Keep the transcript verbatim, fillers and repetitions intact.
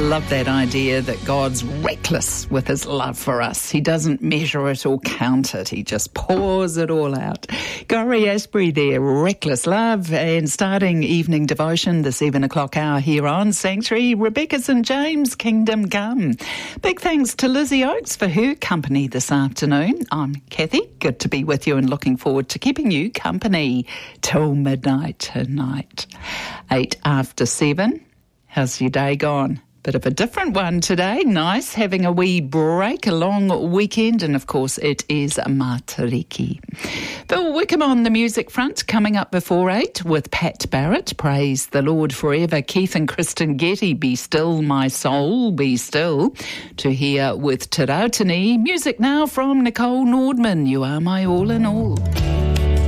Love that idea that God's reckless with his love for us. He doesn't measure it or count it. He just pours it all out. Gary Asbury there, Reckless Love, and starting evening devotion, the seven o'clock hour here on Sanctuary, Rebecca Saint James, Kingdom Come. Big thanks to Lizzie Oakes for her company this afternoon. I'm Kathy, good to be with you and looking forward to keeping you company till midnight tonight. Eight after seven. How's your day gone? Bit of a different one today. Nice, having a wee break, a long weekend, and of course it is Matariki. Bill Wickham on the music front, coming up before eight with Pat Barrett, Praise the Lord Forever. Keith and Kristen Getty, Be Still My Soul, Be Still. To hear with Te Rautini, music now from Nicole Nordman, You Are My All in All.